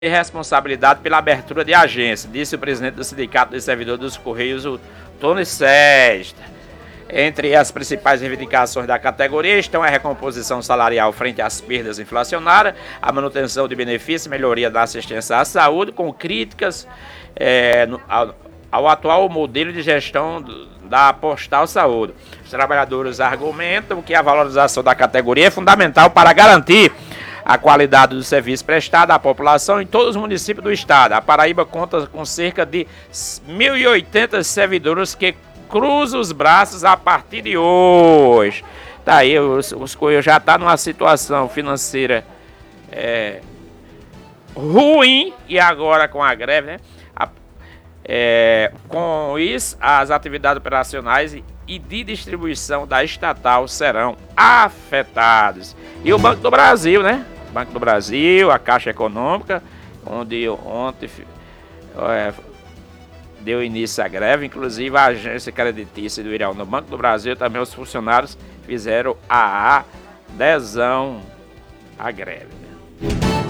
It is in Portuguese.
responsabilidade pela abertura de agência, disse o presidente do Sindicato dos Servidores dos Correios, o Tony Sesta. Entre as principais reivindicações da categoria estão a recomposição salarial frente às perdas inflacionárias, a manutenção de benefícios e melhoria da assistência à saúde, com críticas ao atual modelo de gestão da Postal Saúde. Os trabalhadores argumentam que a valorização da categoria é fundamental para garantir a qualidade do serviço prestado à população em todos os municípios do estado. A Paraíba conta com cerca de 1.080 servidores que cruzam os braços a partir de hoje. Tá aí, os Correios já estão numa situação financeira ruim, e agora com a greve, né? Com isso, as atividades operacionais e de distribuição da estatal serão afetadas. E o Banco do Brasil, né? O Banco do Brasil, a Caixa Econômica, onde ontem deu início à greve, inclusive a agência creditícia do Irão no Banco do Brasil, também os funcionários fizeram a adesão à greve.